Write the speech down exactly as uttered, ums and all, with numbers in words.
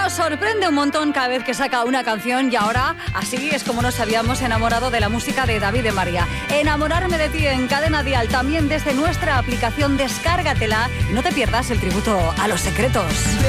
nos sorprende un montón cada vez que saca una canción y ahora así es como nos habíamos enamorado de la música de David de María. Enamorarme de ti en Cadena Dial, también desde nuestra aplicación, descárgatela y no te pierdas el tributo a Los Secretos.